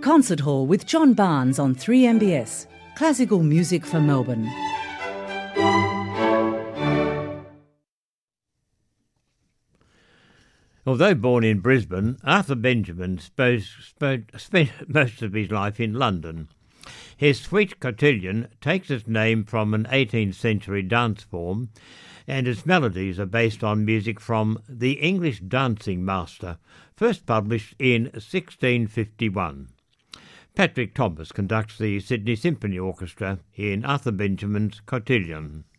Concert Hall with John Barnes on 3MBS. Classical music for Melbourne. Although born in Brisbane, Arthur Benjamin spent most of his life in London. His suite cotillion takes its name from an 18th century dance form, and its melodies are based on music from The English Dancing Master, first published in 1651. Patrick Thomas conducts the Sydney Symphony Orchestra in Arthur Benjamin's cotillion.